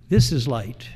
This is light.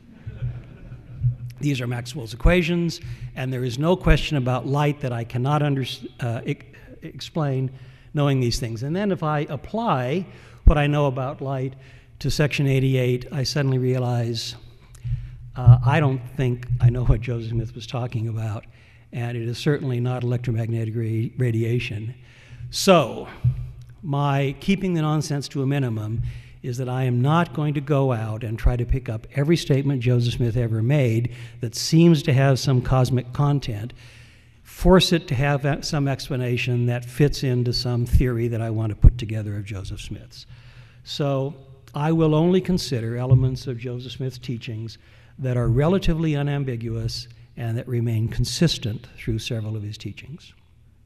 These are Maxwell's equations, and there is no question about light that I cannot explain knowing these things. And then if I apply what I know about light to section 88, I suddenly realize I don't think I know what Joseph Smith was talking about, and it is certainly not electromagnetic radiation. So my keeping the nonsense to a minimum is that I am not going to go out and try to pick up every statement Joseph Smith ever made that seems to have some cosmic content, force it to have some explanation that fits into some theory that I want to put together of Joseph Smith's. So I will only consider elements of Joseph Smith's teachings that are relatively unambiguous and that remain consistent through several of his teachings.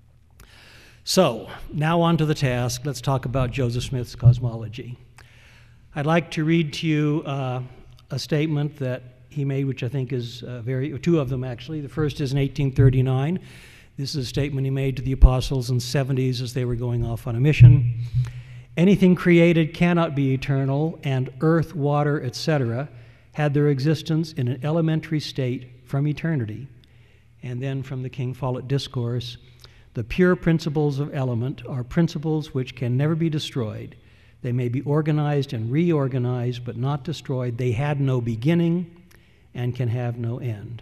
So now on to the task. Let's talk about Joseph Smith's cosmology. I'd like to read to you a statement that he made, which I think is two of them actually. The first is in 1839. This is a statement he made to the apostles in the 70s as they were going off on a mission. Anything created cannot be eternal, and earth, water, etc. had their existence in an elementary state from eternity. And then from the King Follett Discourse, the pure principles of element are principles which can never be destroyed. They may be organized and reorganized, but not destroyed. They had no beginning and can have no end.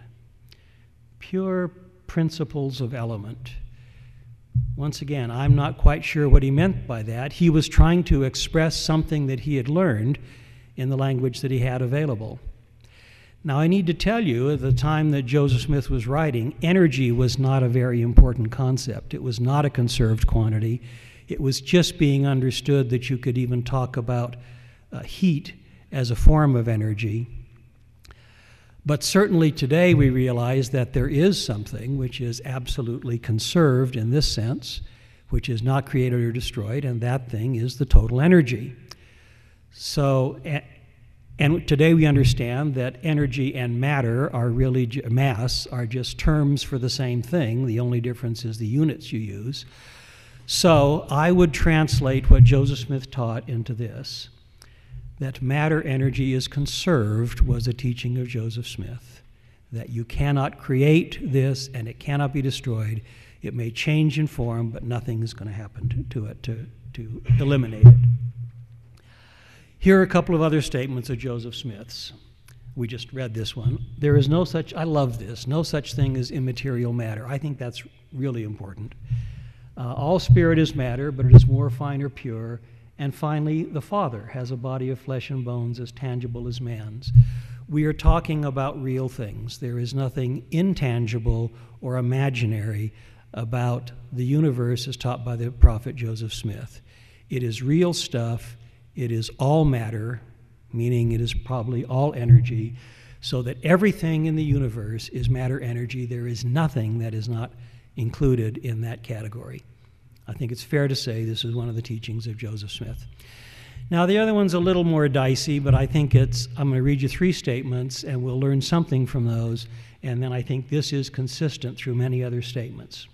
Pure principles of element. Once again, I'm not quite sure what he meant by that. He was trying to express something that he had learned in the language that he had available. Now, I need to tell you, at the time that Joseph Smith was writing, energy was not a very important concept. It was not a conserved quantity. It was just being understood that you could even talk about heat as a form of energy. But certainly today we realize that there is something which is absolutely conserved in this sense, which is not created or destroyed, and that thing is the total energy. So, and today we understand that energy and matter are really, mass are just terms for the same thing. The only difference is the units you use. So I would translate what Joseph Smith taught into this, that matter energy is conserved was a teaching of Joseph Smith, that you cannot create this and it cannot be destroyed. It may change in form, but nothing is going to happen to it to eliminate it. Here are a couple of other statements of Joseph Smith's. We just read this one. There is no such, I love this, no such thing as immaterial matter. I think that's really important. All spirit is matter, but it is more fine or pure. And finally, the Father has a body of flesh and bones as tangible as man's. We are talking about real things. There is nothing intangible or imaginary about the universe as taught by the prophet Joseph Smith. It is real stuff. It is all matter, meaning it is probably all energy, so that everything in the universe is matter energy. There is nothing that is not included in that category. I think it's fair to say this is one of the teachings of Joseph Smith. Now, the other one's a little more dicey, but I think I'm going to read you three statements, and we'll learn something from those, and then I think this is consistent through many other statements.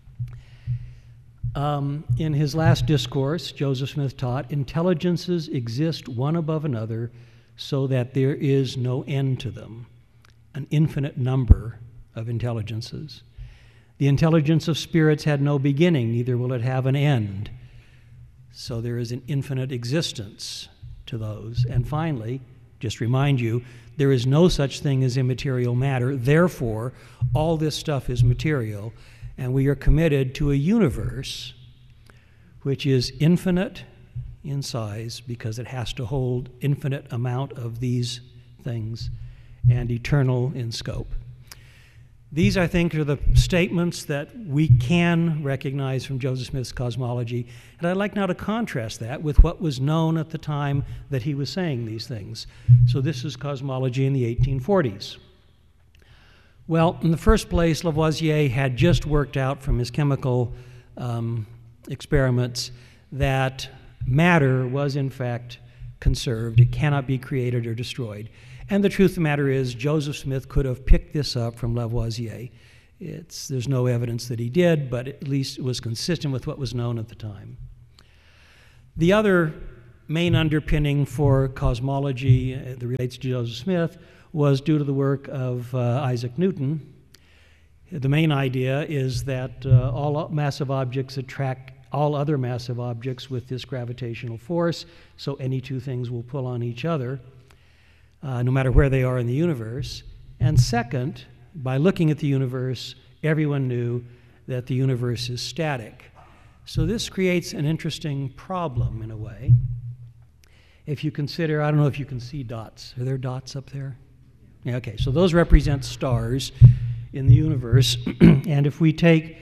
In his last discourse, Joseph Smith taught, intelligences exist one above another so that there is no end to them, an infinite number of intelligences. The intelligence of spirits had no beginning, neither will it have an end. So there is an infinite existence to those. And finally, just remind you, there is no such thing as immaterial matter. Therefore, all this stuff is material, and we are committed to a universe which is infinite in size because it has to hold infinite amount of these things and eternal in scope. These, I think, are the statements that we can recognize from Joseph Smith's cosmology, and I'd like now to contrast that with what was known at the time that he was saying these things. So this is cosmology in the 1840s. Well, in the first place, Lavoisier had just worked out from his chemical experiments that matter was, in fact, conserved. It cannot be created or destroyed. And the truth of the matter is, Joseph Smith could have picked this up from Lavoisier. There's no evidence that he did, but at least it was consistent with what was known at the time. The other main underpinning for cosmology that relates to Joseph Smith was due to the work of Isaac Newton. The main idea is that all massive objects attract all other massive objects with this gravitational force, so any two things will pull on each other, no matter where they are in the universe. And second, by looking at the universe, everyone knew that the universe is static. So this creates an interesting problem in a way. If you consider, I don't know if you can see dots. Are there dots up there? Yeah, okay, so those represent stars in the universe. And if we take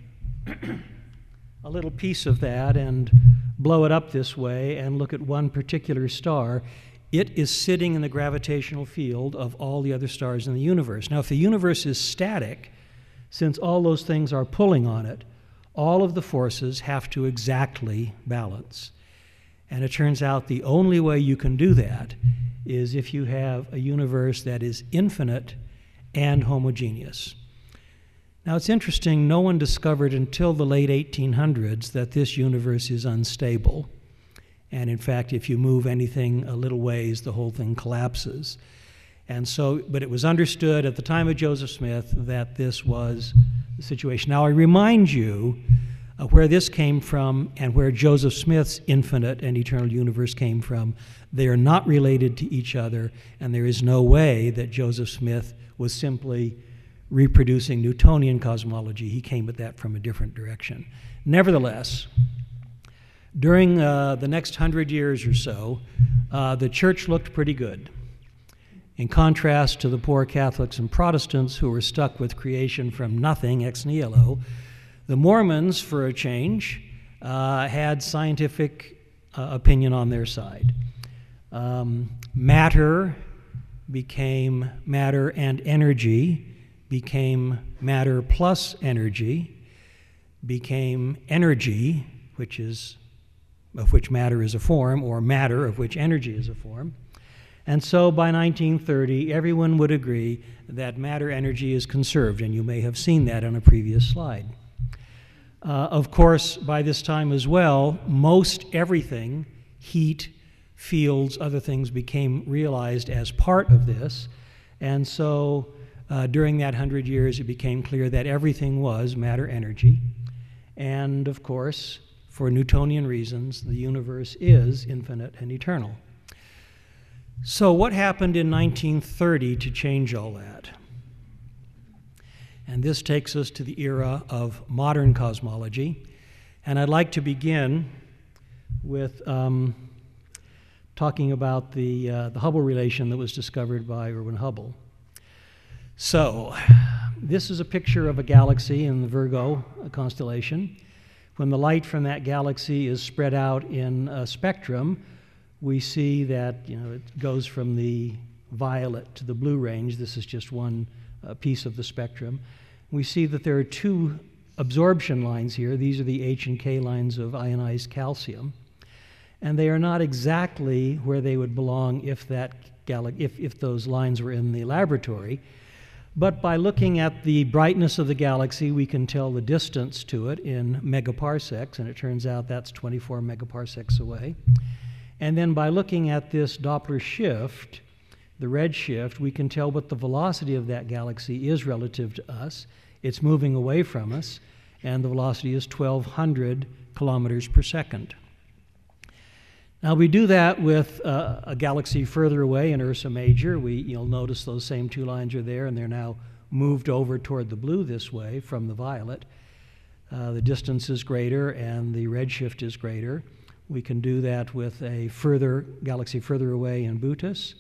a little piece of that and blow it up this way and look at one particular star, it is sitting in the gravitational field of all the other stars in the universe. Now, if the universe is static, since all those things are pulling on it, all of the forces have to exactly balance. And it turns out the only way you can do that is if you have a universe that is infinite and homogeneous. Now, it's interesting, no one discovered until the late 1800s that this universe is unstable. And in fact, if you move anything a little ways, the whole thing collapses. And so, but it was understood at the time of Joseph Smith that this was the situation. Now, I remind you where this came from and where Joseph Smith's infinite and eternal universe came from. They are not related to each other, and there is no way that Joseph Smith was simply reproducing Newtonian cosmology. He came at that from a different direction. Nevertheless, during the next 100 years or so, the church looked pretty good. In contrast to the poor Catholics and Protestants who were stuck with creation from nothing, ex nihilo, the Mormons, for a change, had scientific opinion on their side. Matter became matter and energy, became matter plus energy, became energy, of which matter is a form, or matter of which energy is a form. And so by 1930, everyone would agree that matter energy is conserved, and you may have seen that on a previous slide. Of course, by this time as well, most everything, heat, fields, other things became realized as part of this. And so during that 100 years, it became clear that everything was matter energy. And of course, for Newtonian reasons, the universe is infinite and eternal. So what happened in 1930 to change all that? And this takes us to the era of modern cosmology. And I'd like to begin with talking about the Hubble relation that was discovered by Erwin Hubble. So this is a picture of a galaxy in the Virgo constellation. When the light from that galaxy is spread out in a spectrum, we see that it goes from the violet to the blue range. This is just one piece of the spectrum. We see that there are two absorption lines here. These are the H and K lines of ionized calcium. And they are not exactly where they would belong if those lines were in the laboratory. But by looking at the brightness of the galaxy, we can tell the distance to it in megaparsecs, and it turns out that's 24 megaparsecs away. And then by looking at this Doppler shift, the red shift, we can tell what the velocity of that galaxy is relative to us. It's moving away from us, and the velocity is 1,200 kilometers per second. Now, we do that with a galaxy further away in Ursa Major. You'll notice those same two lines are there, and they're now moved over toward the blue this way from the violet. The distance is greater, and the redshift is greater. We can do that with a galaxy further away in Bootes,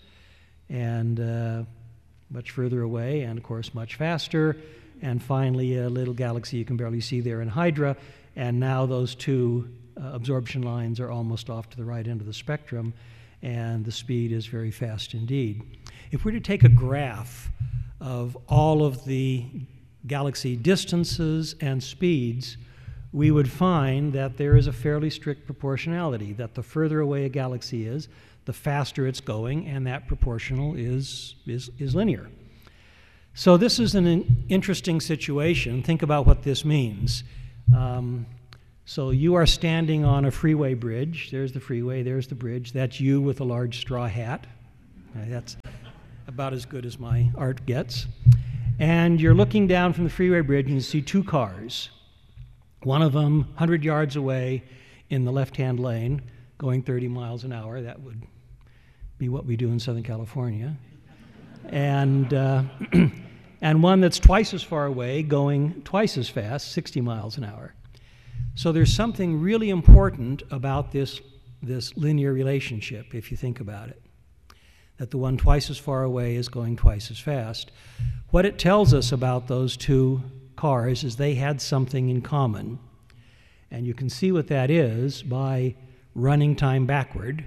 and much further away, and of course much faster. And finally, a little galaxy you can barely see there in Hydra, and now those two absorption lines are almost off to the right end of the spectrum, and the speed is very fast indeed. If we're to take a graph of all of the galaxy distances and speeds, we would find that there is a fairly strict proportionality, that the further away a galaxy is, the faster it's going, and that proportional is linear. So this is an interesting situation. Think about what this means. So you are standing on a freeway bridge. There's the freeway, there's the bridge. That's you with a large straw hat. That's about as good as my art gets. And you're looking down from the freeway bridge and you see two cars. One of them 100 yards away in the left-hand lane, going 30 miles an hour. That would be what we do in Southern California. And and one that's twice as far away, going twice as fast, 60 miles an hour. So there's something really important about this linear relationship, if you think about it, that the one twice as far away is going twice as fast. What it tells us about those two cars is they had something in common. And you can see what that is by running time backward.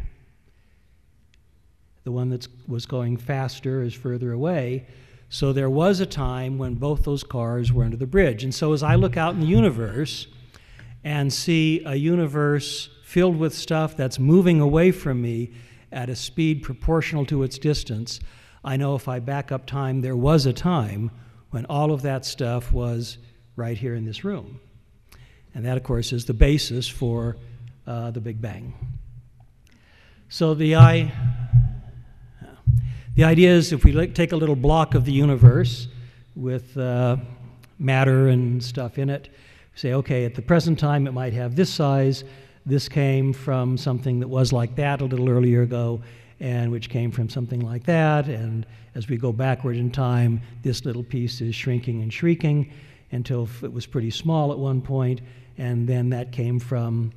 The one that was going faster is further away. So there was a time when both those cars were under the bridge. And so as I look out in the universe and see a universe filled with stuff that's moving away from me at a speed proportional to its distance, I know if I back up time, there was a time when all of that stuff was right here in this room. And that, of course, is the basis for the Big Bang. So the idea is if we take a little block of the universe with matter and stuff in it, say, okay, at the present time it might have this size. This came from something that was like that a little earlier ago, and which came from something like that. And as we go backward in time, this little piece is shrinking and shrinking until it was pretty small at one point, and then that came from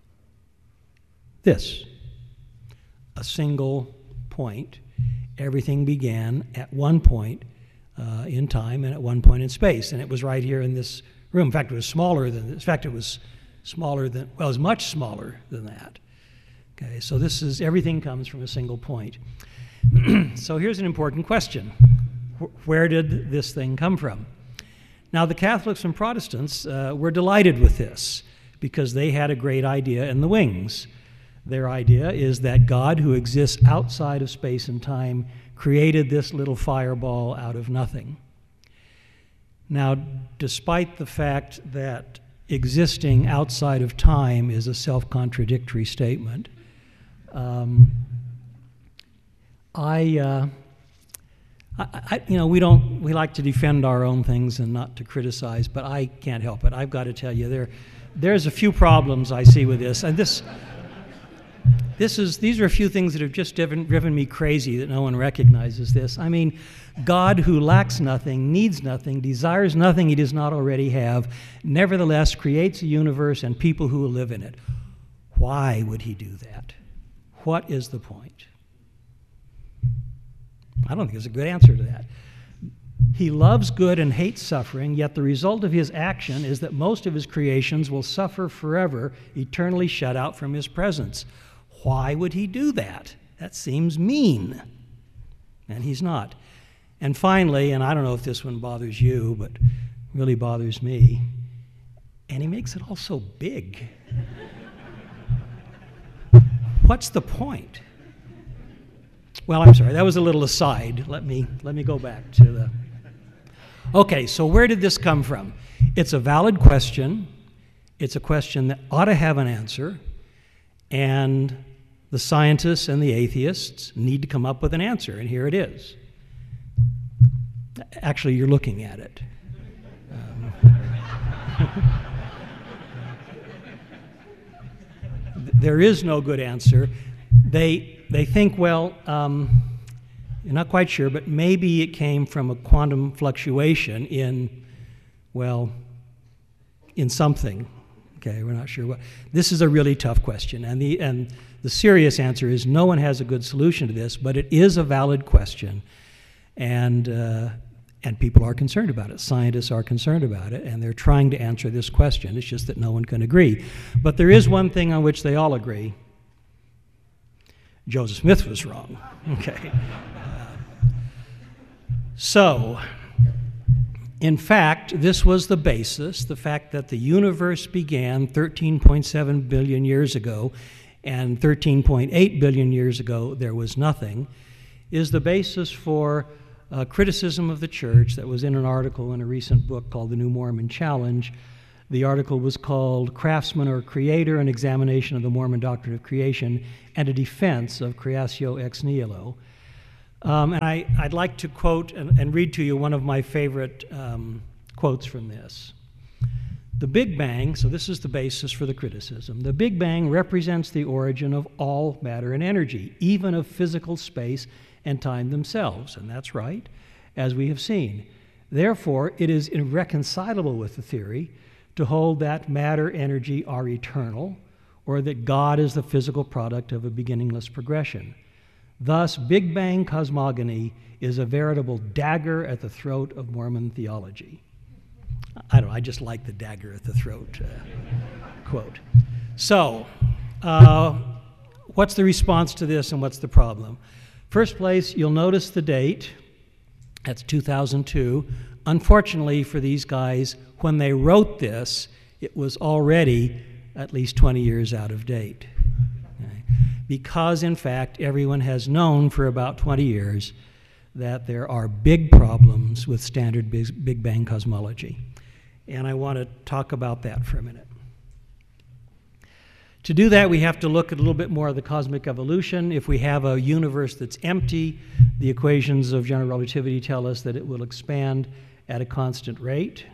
this, a single point. Everything began at one point in time and at one point in space, and it was right here in this room. In fact, it was smaller than this. In fact, it was smaller than, well, it was much smaller than that. Okay, so this is, everything comes from a single point. So here's an important question. Where did this thing come from? Now, the Catholics and Protestants were delighted with this because they had a great idea in the wings. Their idea is that God, who exists outside of space and time, created this little fireball out of nothing. Now, despite the fact that existing outside of time is a self-contradictory statement, we like to defend our own things and not to criticize, but I can't help it. I've got to tell you, there's a few problems I see with this, and these are a few things that have just driven me crazy that no one recognizes this. I mean, God, who lacks nothing, needs nothing, desires nothing he does not already have, nevertheless creates a universe and people who will live in it. Why would he do that? What is the point? I don't think there's a good answer to that. He loves good and hates suffering, yet the result of his action is that most of his creations will suffer forever, eternally shut out from his presence. Why would he do that? That seems mean. And he's not. And finally, and I don't know if this one bothers you, but really bothers me, and he makes it all so big. What's the point? Well, I'm sorry, that was a little aside. Let me go back to the... Okay, so where did this come from? It's a valid question. It's a question that ought to have an answer, and the scientists and the atheists need to come up with an answer, and here it is. Actually, you're looking at it. There is no good answer. They think, well, you're not quite sure, but maybe it came from a quantum fluctuation in something. Okay, we're not sure what. This is a really tough question, and the serious answer is no one has a good solution to this, but it is a valid question, and people are concerned about it. Scientists are concerned about it, and they're trying to answer this question. It's just that no one can agree. But there is one thing on which they all agree. Joseph Smith was wrong. Okay. So, in fact, this was the basis, the fact that the universe began 13.7 billion years ago, and 13.8 billion years ago there was nothing, is the basis for criticism of the church that was in an article in a recent book called The New Mormon Challenge The article was called Craftsman or Creator, an Examination of the Mormon Doctrine of Creation and a Defense of Creatio Ex Nihilo. And I'd like to quote and read to you one of my favorite quotes from this. The Big Bang, so this is the basis for the criticism, the Big Bang represents the origin of all matter and energy, even of physical space and time themselves, and that's right, as we have seen. Therefore, it is irreconcilable with the theory to hold that matter, energy are eternal, or that God is the physical product of a beginningless progression. Thus, Big Bang cosmogony is a veritable dagger at the throat of Mormon theology. I don't know, I just like the dagger at the throat quote. So, what's the response to this and what's the problem? First place, you'll notice the date. That's 2002. Unfortunately for these guys, when they wrote this, it was already at least 20 years out of date. Okay? Because, in fact, everyone has known for about 20 years that there are big problems with standard Big Bang cosmology. And I want to talk about that for a minute. To do that, we have to look at a little bit more of the cosmic evolution. If we have a universe that's empty, the equations of general relativity tell us that it will expand at a constant rate.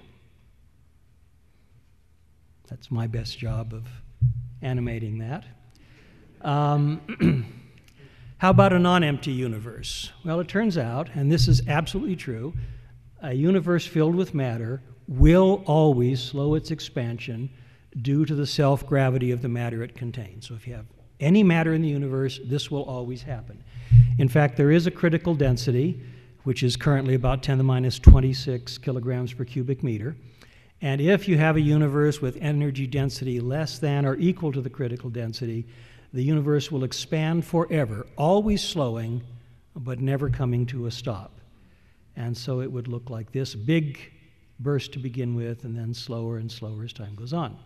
That's my best job of animating that. How about a non-empty universe? Well, it turns out, and this is absolutely true, a universe filled with matter will always slow its expansion due to the self-gravity of the matter it contains. So if you have any matter in the universe, this will always happen. In fact, there is a critical density, which is currently about 10 to the minus 26 kilograms per cubic meter. And if you have a universe with energy density less than or equal to the critical density, the universe will expand forever, always slowing, but never coming to a stop. And so it would look like this: big burst to begin with, and then slower and slower as time goes on.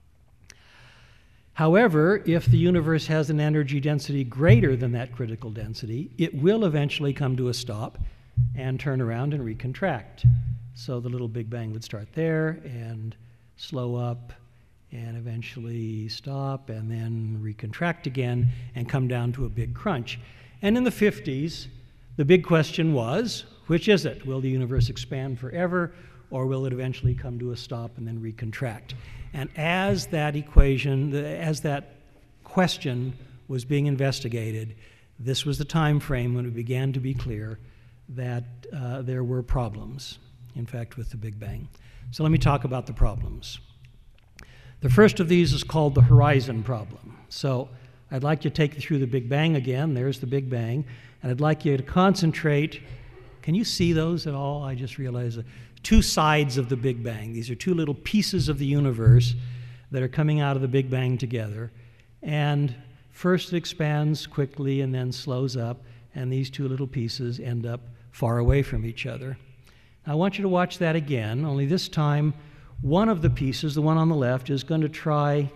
However, if the universe has an energy density greater than that critical density, it will eventually come to a stop and turn around and recontract. So the little Big Bang would start there and slow up and eventually stop and then recontract again and come down to a big crunch. And in the 50s, the big question was, which is it? Will the universe expand forever, or will it eventually come to a stop and then recontract? And as that equation, as that question was being investigated, this was the time frame when it began to be clear that there were problems, in fact, with the Big Bang. So let me talk about the problems. The first of these is called the horizon problem. So I'd like you to take you through the Big Bang again. There's the Big Bang. And I'd like you to concentrate. Can you see those at all? I just realized two sides of the Big Bang. These are two little pieces of the universe that are coming out of the Big Bang together. And first it expands quickly and then slows up, and these two little pieces end up far away from each other. I want you to watch that again, only this time one of the pieces, the one on the left, is going to try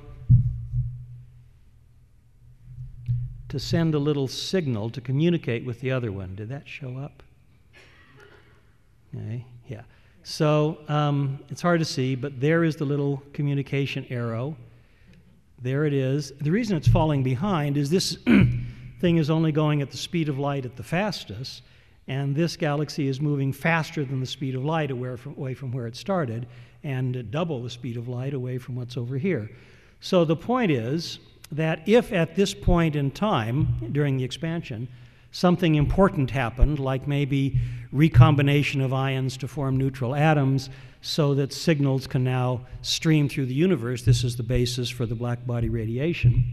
to send a little signal to communicate with the other one. Did that show up? Okay, yeah. So it's hard to see, but there is the little communication arrow. There it is. The reason it's falling behind is this thing is only going at the speed of light at the fastest, and this galaxy is moving faster than the speed of light away from where it started, and double the speed of light away from what's over here. So the point is that if at this point in time, during the expansion, something important happened, like maybe recombination of ions to form neutral atoms so that signals can now stream through the universe, this is the basis for the black body radiation,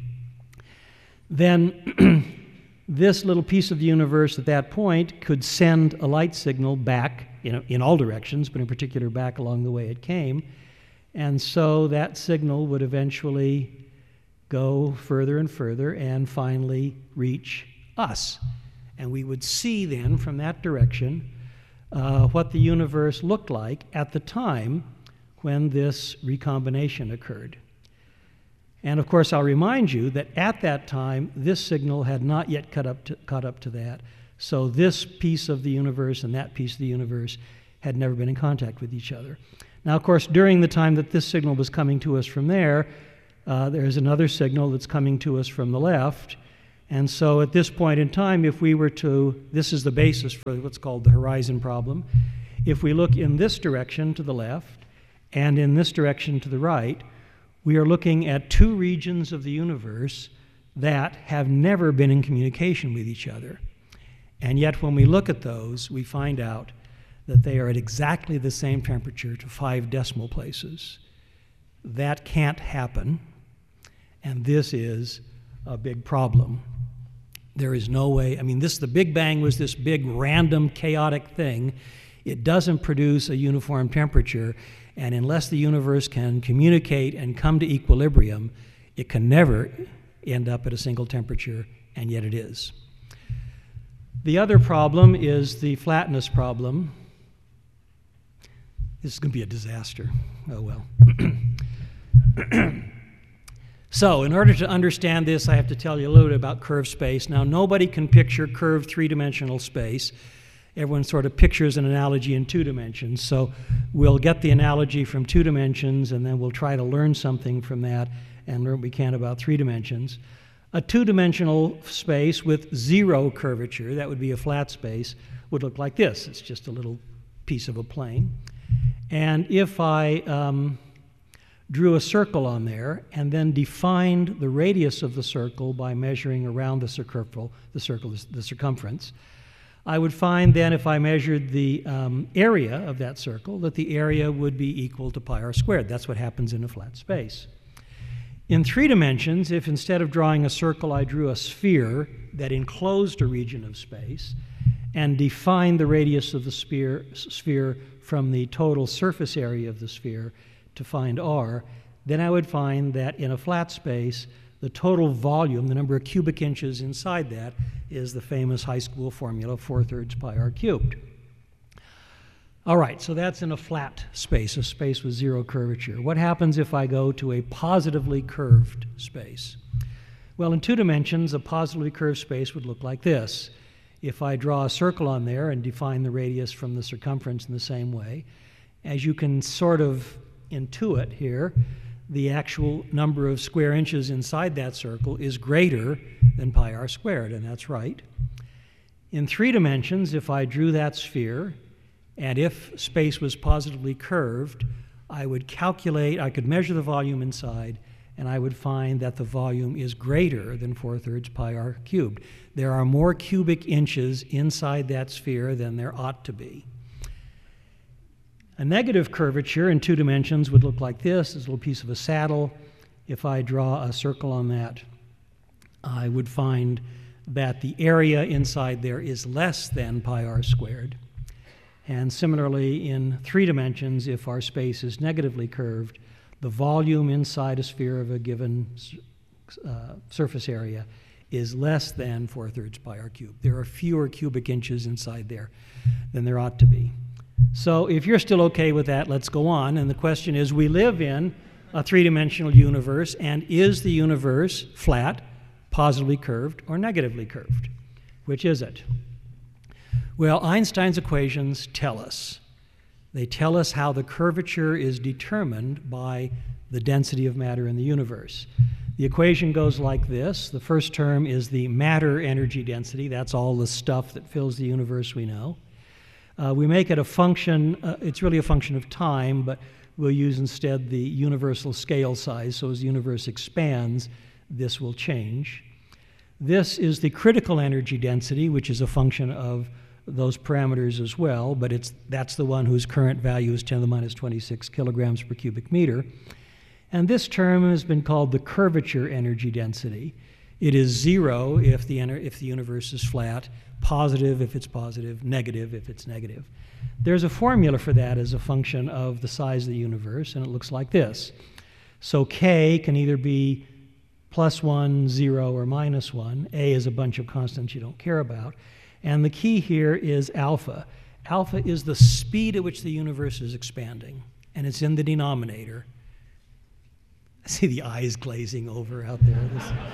then this little piece of the universe at that point could send a light signal back, in all directions, but in particular back along the way it came. And so that signal would eventually go further and further and finally reach us. And we would see then from that direction what the universe looked like at the time when this recombination occurred. And of course, I'll remind you that at that time, this signal had not yet caught up to that. So this piece of the universe and that piece of the universe had never been in contact with each other. Now, of course, during the time that this signal was coming to us from there, there's another signal that's coming to us from the left. And so at this point in time, if we were to, this is the basis for what's called the horizon problem. If we look in this direction to the left and in this direction to the right, we are looking at two regions of the universe that have never been in communication with each other. And yet when we look at those, we find out that they are at exactly the same temperature to 5 decimal places. That can't happen, and this is a big problem. There is no way, I mean, the Big Bang was this big, random, chaotic thing. It doesn't produce a uniform temperature, and unless the universe can communicate and come to equilibrium, it can never end up at a single temperature, and yet it is. The other problem is the flatness problem. This is going to be a disaster. Oh, well. So, in order to understand this, I have to tell you a little bit about curved space. Now, nobody can picture curved three-dimensional space. Everyone sort of pictures an analogy in 2 dimensions. So, we'll get the analogy from 2 dimensions, and then we'll try to learn something from that and learn what we can about 3 dimensions. A 2-dimensional space with 0 curvature, that would be a flat space, would look like this. It's just a little piece of a plane. And if I drew a circle on there and then defined the radius of the circle by measuring around the circumference, I would find then if I measured the area of that circle, that the area would be equal to pi r squared. That's what happens in a flat space. In 3 dimensions, if instead of drawing a circle, I drew a sphere that enclosed a region of space and defined the radius of the sphere from the total surface area of the sphere to find r, then I would find that in a flat space, the total volume, the number of cubic inches inside that, is the famous high school formula, 4/3 pi r cubed. All right, so that's in a flat space, a space with 0 curvature. What happens if I go to a positively curved space? Well, in 2 dimensions, a positively curved space would look like this. If I draw a circle on there and define the radius from the circumference in the same way, as you can sort of intuit here, the actual number of square inches inside that circle is greater than pi r squared, and that's right. In 3 dimensions, if I drew that sphere, and if space was positively curved, I could measure the volume inside, and I would find that the volume is greater than 4/3 pi r cubed. There are more cubic inches inside that sphere than there ought to be. A negative curvature in 2 dimensions would look like this little piece of a saddle. If I draw a circle on that, I would find that the area inside there is less than pi r squared. And similarly, in 3 dimensions, if our space is negatively curved, the volume inside a sphere of a given surface area is less than 4/3 pi r cubed. There are fewer cubic inches inside there than there ought to be. So if you're still okay with that, let's go on. And the question is, we live in a 3-dimensional universe, and is the universe flat, positively curved, or negatively curved? Which is it? Well, Einstein's equations tell us. They tell us how the curvature is determined by the density of matter in the universe. The equation goes like this. The first term is the matter energy density. That's all the stuff that fills the universe we know. We make it a function, it's really a function of time, but we'll use instead the universal scale size. So as the universe expands, this will change. This is the critical energy density, which is a function of those parameters as well, but that's the one whose current value is 10 to the minus 26 kilograms per cubic meter. And this term has been called the curvature energy density. It is 0 if the universe is flat, positive if it's positive, negative if it's negative. There's a formula for that as a function of the size of the universe, and it looks like this. So K can either be +1, 0, or -1. A is a bunch of constants you don't care about. And the key here is alpha. Alpha is the speed at which the universe is expanding, and it's in the denominator. I see the eyes glazing over out there.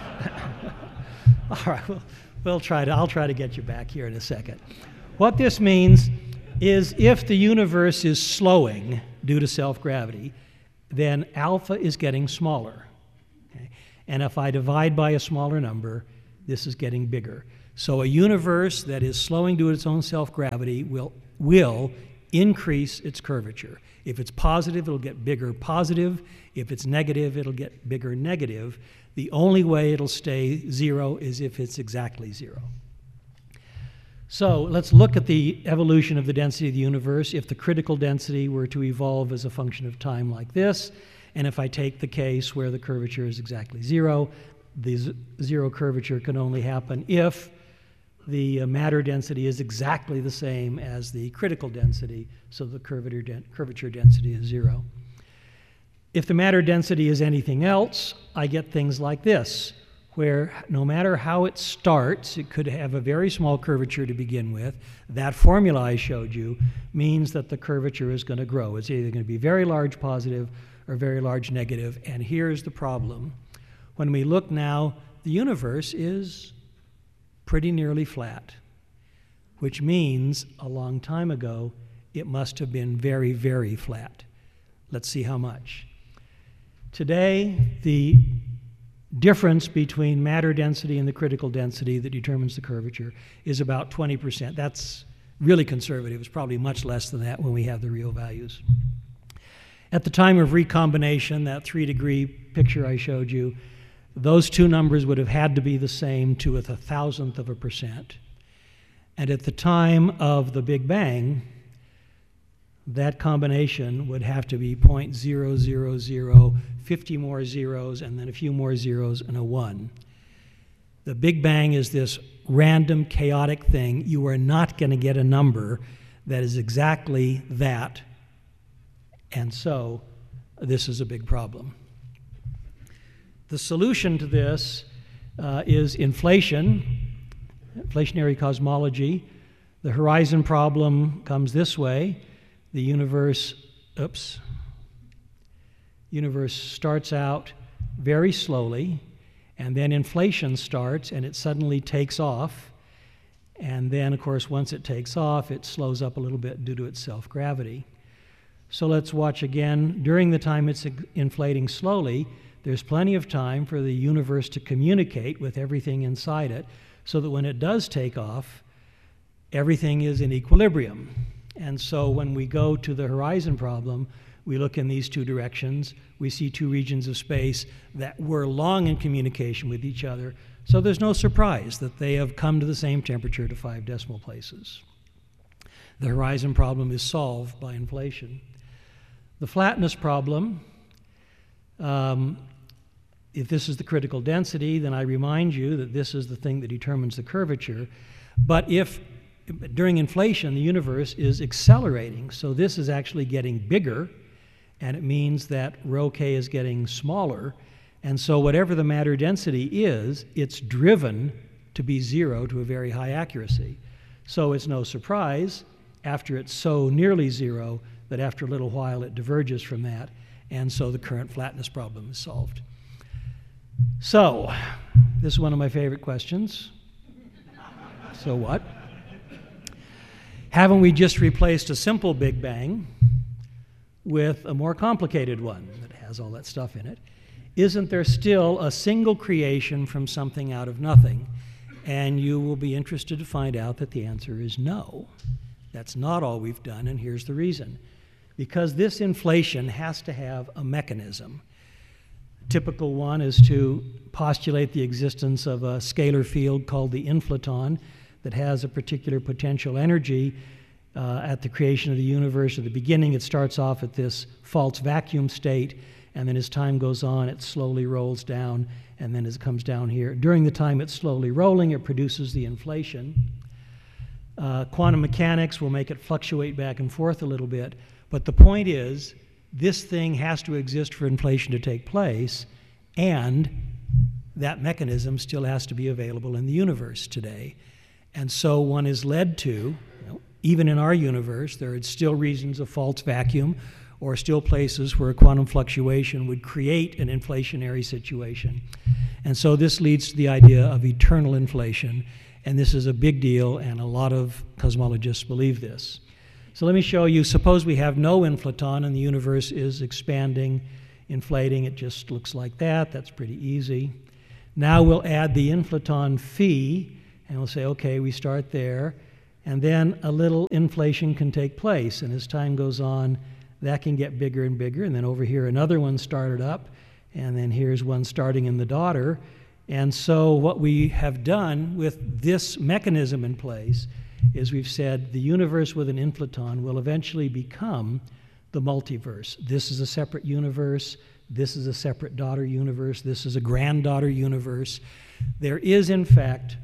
All right, I'll try to get you back here in a second. What this means is if the universe is slowing due to self-gravity, then alpha is getting smaller. Okay? And if I divide by a smaller number, this is getting bigger. So a universe that is slowing due to its own self-gravity will increase its curvature. If it's positive, it'll get bigger positive. If it's negative, it'll get bigger negative. The only way it'll stay zero is if it's exactly zero. So let's look at the evolution of the density of the universe if the critical density were to evolve as a function of time like this, and if I take the case where the curvature is exactly zero, the zero curvature can only happen if the matter density is exactly the same as the critical density, so the curvature density is zero. If the matter density is anything else, I get things like this, where no matter how it starts, it could have a very small curvature to begin with. That formula I showed you means that the curvature is going to grow. It's either going to be very large positive or very large negative, and here's the problem. When we look now, the universe is pretty nearly flat, which means a long time ago it must have been very, very flat. Let's see how much. Today, the difference between matter density and the critical density that determines the curvature is about 20%. That's really conservative. It's probably much less than that when we have the real values. At the time of recombination, that 3-degree picture I showed you, those two numbers would have had to be the same to a 1,000th of a percent. And at the time of the Big Bang, that combination would have to be 0.000, 50 more zeros, and then a few more zeros and a 1. The Big Bang is this random, chaotic thing. You are not going to get a number that is exactly that, and so this is a big problem. The solution to this is inflation, inflationary cosmology. The horizon problem comes this way. The universe starts out very slowly, and then inflation starts, and it suddenly takes off. And then, of course, once it takes off, it slows up a little bit due to its self-gravity. So let's watch again. During the time it's inflating slowly, there's plenty of time for the universe to communicate with everything inside it, so that when it does take off, everything is in equilibrium. And so when we go to the horizon problem, we look in these two directions. We see two regions of space that were long in communication with each other. So there's no surprise that they have come to the same temperature to 5 decimal places. The horizon problem is solved by inflation. The flatness problem, if this is the critical density, then I remind you that this is the thing that determines the curvature. But if during inflation, the universe is accelerating, so this is actually getting bigger, and it means that rho k is getting smaller, and so whatever the matter density is, it's driven to be zero to a very high accuracy. So it's no surprise, after it's so nearly zero, that after a little while it diverges from that, and so the current flatness problem is solved. So, this is one of my favorite questions. So what? Haven't we just replaced a simple Big Bang with a more complicated one that has all that stuff in it? Isn't there still a single creation from something out of nothing? And you will be interested to find out that the answer is no. That's not all we've done, and here's the reason. Because this inflation has to have a mechanism. A typical one is to postulate the existence of a scalar field called the inflaton that has a particular potential energy at the creation of the universe. At the beginning, it starts off at this false vacuum state, and then as time goes on, it slowly rolls down, and then as it comes down here, during the time it's slowly rolling, it produces the inflation. Quantum mechanics will make it fluctuate back and forth a little bit, but the point is, this thing has to exist for inflation to take place, and that mechanism still has to be available in the universe today. And so one is led to, even in our universe, there are still regions of false vacuum or still places where a quantum fluctuation would create an inflationary situation. And so this leads to the idea of eternal inflation, and this is a big deal, and a lot of cosmologists believe this. So let me show you, suppose we have no inflaton and the universe is expanding, inflating, it just looks like that. That's pretty easy. Now we'll add the inflaton phi, and we'll say, okay, we start there, and then a little inflation can take place, and as time goes on, that can get bigger and bigger, and then over here another one started up, and then here's one starting in the daughter. And so what we have done with this mechanism in place is we've said the universe with an inflaton will eventually become the multiverse. This is a separate universe. This is a separate daughter universe. This is a granddaughter universe. There is, in fact,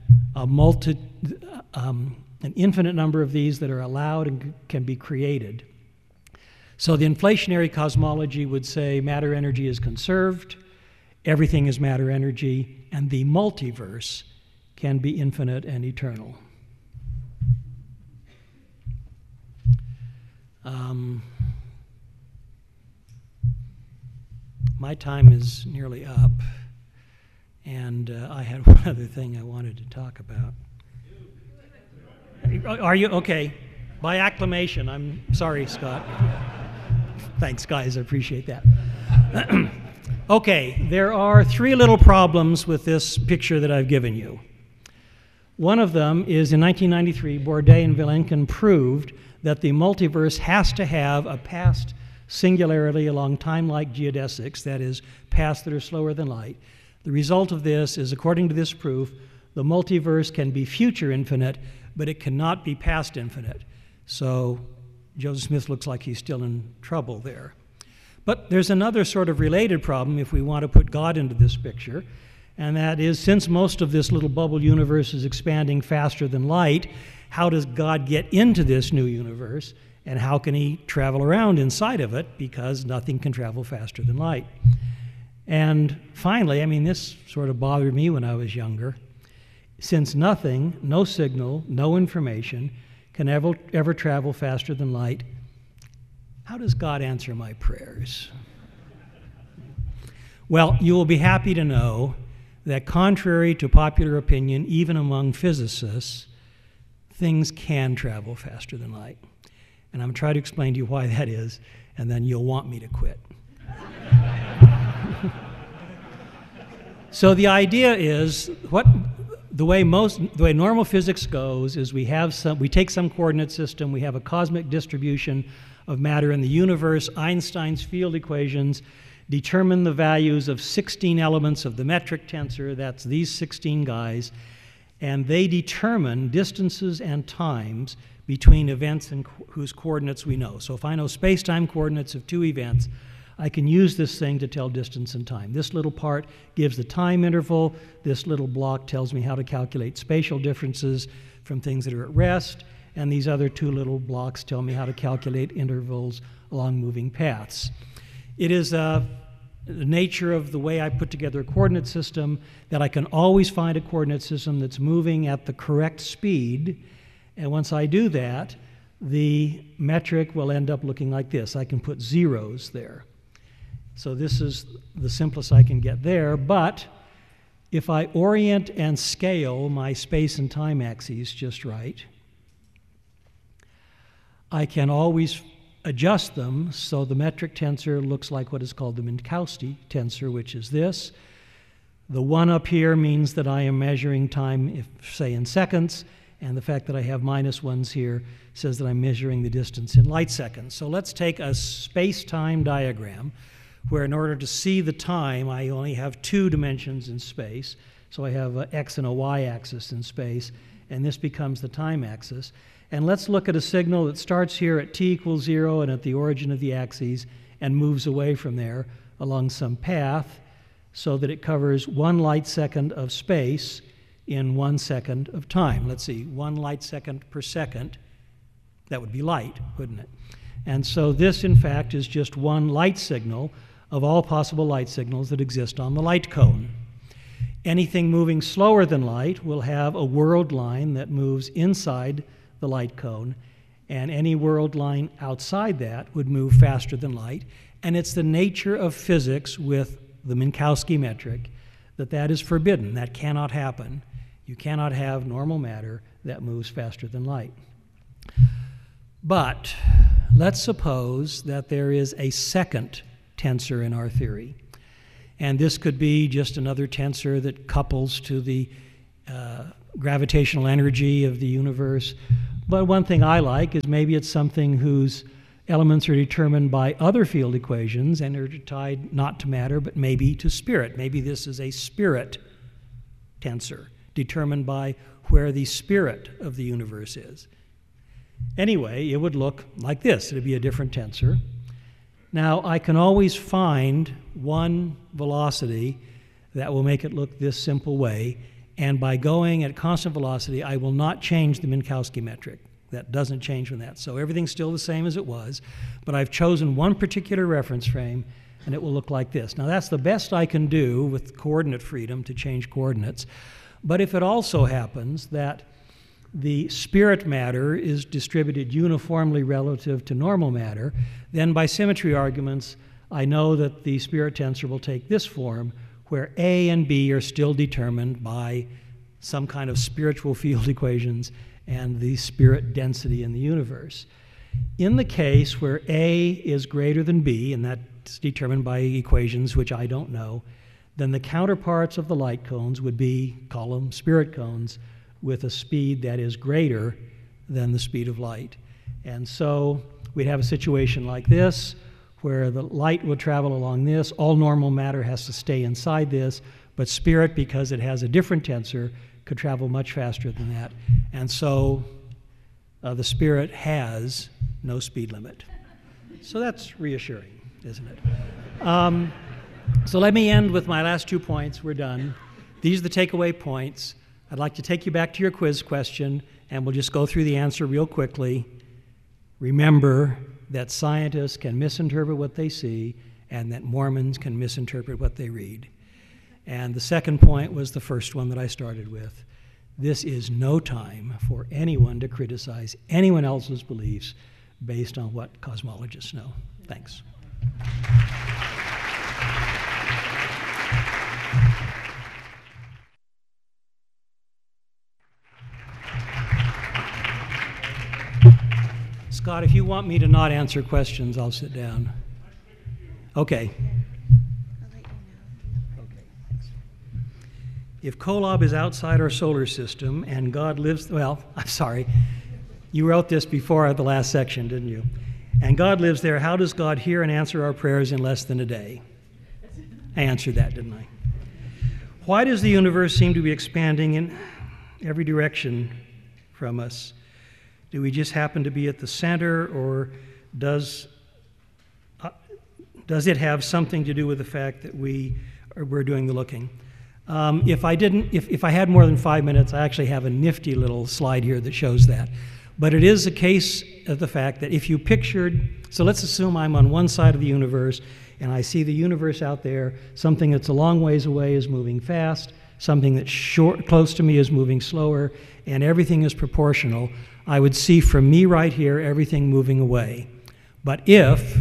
an infinite number of these that are allowed and can be created. So the inflationary cosmology would say matter energy is conserved, everything is matter energy, and the multiverse can be infinite and eternal. My time is nearly up, and I had one other thing I wanted to talk about. Are you? Okay. By acclamation. I'm sorry, Scott. Thanks, guys. I appreciate that. Okay, there are three little problems with this picture that I've given you. One of them is in 1993, Bourdet and Vilenkin proved that the multiverse has to have a past singularity along time-like geodesics, that is, paths that are slower than light. The result of this is, according to this proof, the multiverse can be future infinite, but it cannot be past infinite. So Joseph Smith looks like he's still in trouble there. But there's another sort of related problem if we want to put God into this picture, and that is, since most of this little bubble universe is expanding faster than light, how does God get into this new universe, and how can he travel around inside of it, because nothing can travel faster than light? And finally, I mean, this sort of bothered me when I was younger, since nothing, no signal, no information, can ever travel faster than light, how does God answer my prayers? Well, you will be happy to know that contrary to popular opinion, even among physicists, things can travel faster than light. And I'm going to try to explain to you why that is, and then you'll want me to quit. So the idea is, the way normal physics goes is we take some coordinate system, we have a cosmic distribution of matter in the universe. Einstein's field equations determine the values of 16 elements of the metric tensor, that's these 16 guys, and they determine distances and times between events and whose coordinates we know. So if I know space-time coordinates of two events, I can use this thing to tell distance and time. This little part gives the time interval. This little block tells me how to calculate spatial differences from things that are at rest. And these other two little blocks tell me how to calculate intervals along moving paths. It is the nature of the way I put together a coordinate system that I can always find a coordinate system that's moving at the correct speed. And once I do that, the metric will end up looking like this. I can put zeros there. So this is the simplest I can get there, but if I orient and scale my space and time axes just right, I can always adjust them so the metric tensor looks like what is called the Minkowski tensor, which is this. The 1 up here means that I am measuring time, say, in seconds, and the fact that I have -1s here says that I'm measuring the distance in light seconds. So let's take a space-time diagram where in order to see the time, I only have 2 dimensions in space. So I have an x and a y axis in space, and this becomes the time axis. And let's look at a signal that starts here at t equals 0 and at the origin of the axes and moves away from there along some path so that it covers 1 light second of space in 1 second of time. Let's see, 1 light second per second. That would be light, wouldn't it? And so this, in fact, is just 1 light signal of all possible light signals that exist on the light cone. Anything moving slower than light will have a world line that moves inside the light cone, and any world line outside that would move faster than light. And it's the nature of physics with the Minkowski metric that is forbidden. That cannot happen. You cannot have normal matter that moves faster than light. But let's suppose that there is a second tensor in our theory. And this could be just another tensor that couples to the gravitational energy of the universe. But one thing I like is maybe it's something whose elements are determined by other field equations and are tied not to matter, but maybe to spirit. Maybe this is a spirit tensor, determined by where the spirit of the universe is. Anyway, it would look like this. It would be a different tensor. Now, I can always find one velocity that will make it look this simple way, and by going at constant velocity, I will not change the Minkowski metric. That doesn't change from that. So everything's still the same as it was, but I've chosen one particular reference frame, and it will look like this. Now, that's the best I can do with coordinate freedom to change coordinates. But if it also happens that the spirit matter is distributed uniformly relative to normal matter, then by symmetry arguments, I know that the spirit tensor will take this form, where A and B are still determined by some kind of spiritual field equations and the spirit density in the universe. In the case where A is greater than B, and that's determined by equations which I don't know, then the counterparts of the light cones would be, call them spirit cones, with a speed that is greater than the speed of light. And so we'd have a situation like this, where the light would travel along this. All normal matter has to stay inside this, but spirit, because it has a different tensor, could travel much faster than that. And so the spirit has no speed limit. So that's reassuring, isn't it? So let me end with my last 2 points. We're done. These are the takeaway points. I'd like to take you back to your quiz question, and we'll just go through the answer real quickly. Remember that scientists can misinterpret what they see, and that Mormons can misinterpret what they read. And the second point was the first one that I started with. This is no time for anyone to criticize anyone else's beliefs based on what cosmologists know. Thanks. Scott, if you want me to not answer questions, I'll sit down. Okay. If Kolob is outside our solar system and God lives, well, I'm sorry, you wrote this before the last section, didn't you? And God lives there, how does God hear and answer our prayers in less than a day? I answered that, didn't I? Why does the universe seem to be expanding in every direction from us? Do we just happen to be at the center, or does it have something to do with the fact that we're doing the looking? If I had more than 5 minutes, I actually have a nifty little slide here that shows that. But it is a case of the fact that if you pictured, so let's assume I'm on one side of the universe, and I see the universe out there, something that's a long ways away is moving fast, something that's close to me is moving slower, and everything is proportional. I would see from me right here everything moving away. But if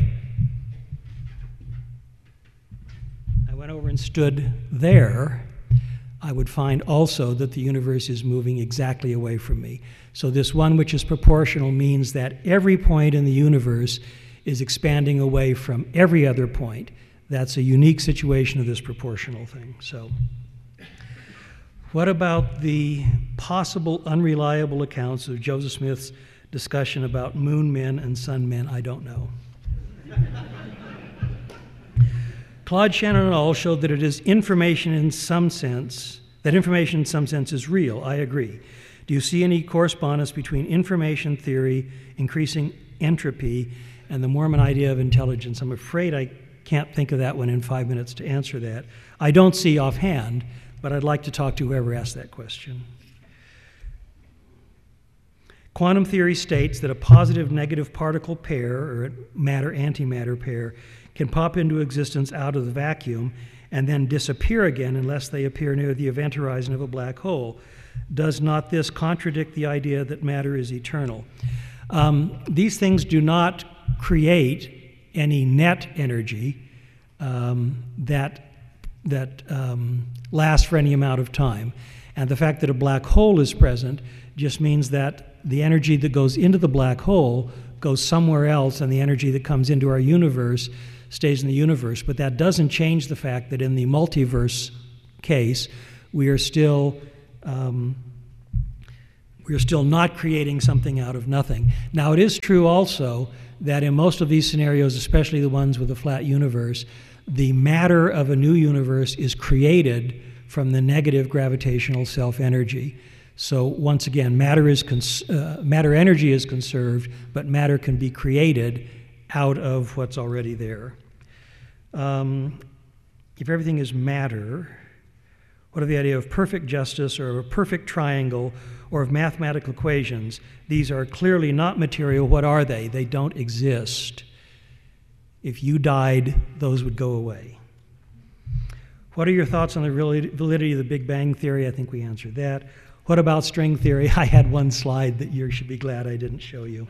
I went over and stood there, I would find also that the universe is moving exactly away from me. So this one which is proportional means that every point in the universe is expanding away from every other point. That's a unique situation of this proportional thing. So what about the possible unreliable accounts of Joseph Smith's discussion about moon men and sun men? I don't know. Claude Shannon et al. Showed that it is information in some sense, that information in some sense is real. I agree. Do you see any correspondence between information theory, increasing entropy, and the Mormon idea of intelligence? I'm afraid I can't think of that one in 5 minutes to answer that. I don't see offhand, but I'd like to talk to whoever asked that question. Quantum theory states that a positive-negative particle pair, or a matter-antimatter pair, can pop into existence out of the vacuum and then disappear again unless they appear near the event horizon of a black hole. Does not this contradict the idea that matter is eternal? These things do not create any net energy that lasts for any amount of time. And the fact that a black hole is present just means that the energy that goes into the black hole goes somewhere else, and the energy that comes into our universe stays in the universe. But that doesn't change the fact that in the multiverse case, we are still not creating something out of nothing. Now, it is true also that in most of these scenarios, especially the ones with a flat universe, the matter of a new universe is created from the negative gravitational self-energy. So once again, matter energy is conserved, but matter can be created out of what's already there. If everything is matter, what of the idea of perfect justice or a perfect triangle or of mathematical equations? These are clearly not material. What are they? They don't exist. If you died, those would go away. What are your thoughts on the validity of the Big Bang Theory? I think we answered that. What about string theory? I had one slide that you should be glad I didn't show you.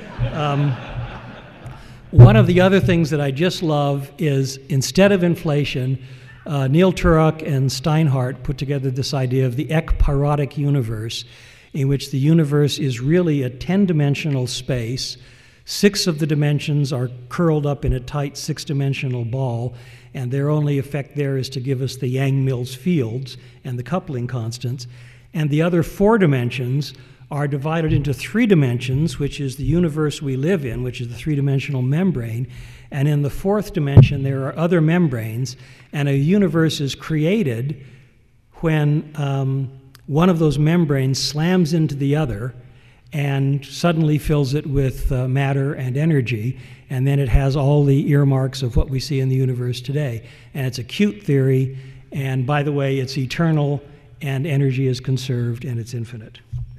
One of the other things that I just love is, instead of inflation, Neil Turok and Steinhardt put together this idea of the ekpyrotic universe, in which the universe is really a 10-dimensional space. 6 of the dimensions are curled up in a tight 6-dimensional ball, and their only effect there is to give us the Yang-Mills fields and the coupling constants. And the other 4 dimensions are divided into 3 dimensions, which is the universe we live in, which is the 3-dimensional membrane. And in the 4th dimension, there are other membranes, and a universe is created when one of those membranes slams into the other and suddenly fills it with matter and energy, and then it has all the earmarks of what we see in the universe today. And it's a cute theory, and by the way, it's eternal, and energy is conserved, and it's infinite.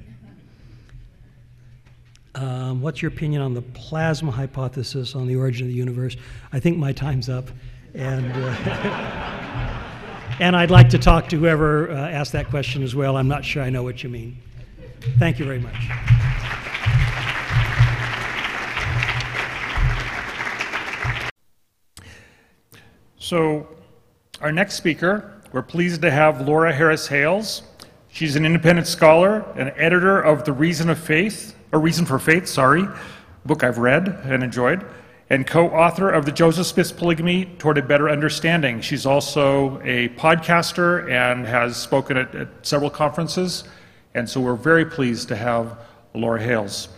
What's your opinion on the plasma hypothesis on the origin of the universe? I think my time's up, and and I'd like to talk to whoever asked that question as well. I'm not sure I know what you mean. Thank you very much. So, our next speaker, we're pleased to have Laura Harris Hales. She's an independent scholar and editor of The Reason for Faith, book I've read and enjoyed, and co-author of the Joseph Smith's Polygamy Toward a Better Understanding. She's also a podcaster and has spoken at several conferences, and so we're very pleased to have Laura Hales.